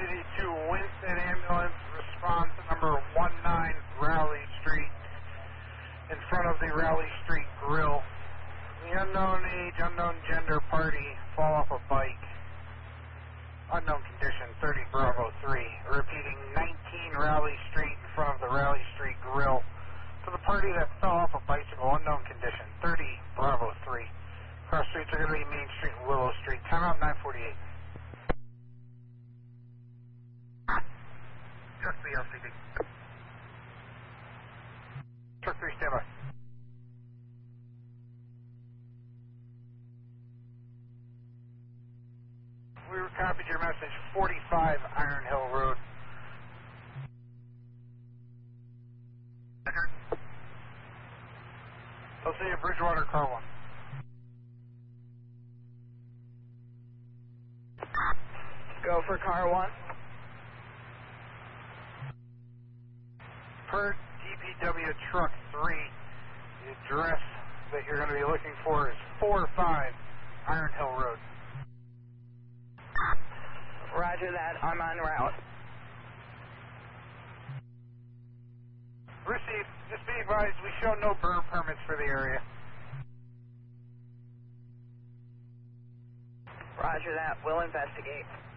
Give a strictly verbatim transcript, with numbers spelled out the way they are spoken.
tragedy to Winston Ambulance, response number one nine Raleigh Street, in front of the Raleigh Street Grill. The unknown age, unknown gender party fall off a bike. Unknown condition, thirty Bravo three. Repeating, nineteen Raleigh Street in front of the Raleigh Street Grill. To the party that fell off a bicycle, unknown condition, thirty Bravo three. Cross streets are going to be Main Street and Willow Street. Timeout nine forty-eight. Truck three L C D. Truck three, stand by. We copied your message, forty-five Iron Hill Road. I'll see you, Bridgewater, car one. Go for car one. Per D P W truck three, the address that you're going to be looking for is four five Iron Hill Road. Roger that, I'm en route. Received. Just be advised, we show no burn permits for the area. Roger that, we'll investigate.